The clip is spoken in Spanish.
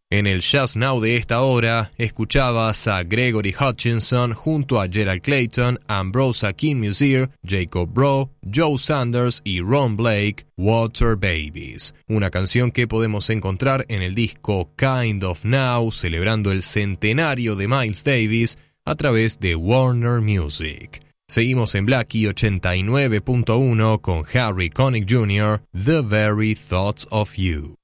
En el Jazz Now de esta hora, escuchabas a Gregory Hutchinson junto a Gerald Clayton, Ambrose Akinmusire, Jacob Bro, Joe Sanders y Ron Blake, Water Babies, una canción que podemos encontrar en el disco Kind of Now, celebrando el centenario de Miles Davis a través de Warner Music. Seguimos en Blackie 89.1 con Harry Connick Jr., The Very Thoughts of You.